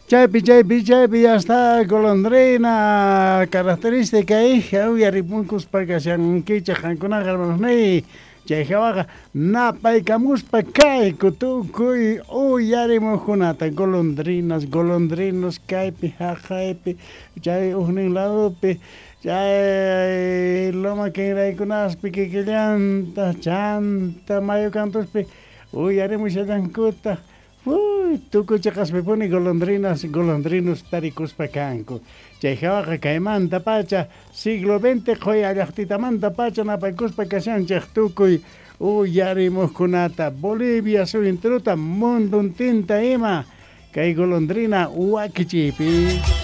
Chaypi, ya está golondrina característica hija, uyaripuncus pakashan kicha hankunaqa hermanos chayqa napaykamuspa kayku tukuy uyarimukunata golondrinos kaypi haqaypi chay uknin ladopi chay loma kinraykunaspi kikillanta chanta mayo cantuspi uyarimushallankuta tukucha q'aspipuni golondrinos tarikuspa kanku chay hawaqa kaymanta pacha siglo XX qoya llaqtitamanta pacha napaykuspa kashanchik tukuy uyarimuqkunata Bolivia subintruta munduntinta ima kay golondrina wakichiypi